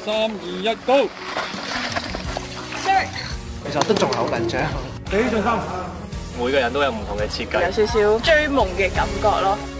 3、2、1，Go！ 其實我都仲係好緊張。 俾信心。 每個人都有唔同嘅設計， 有少少追夢嘅感覺咯。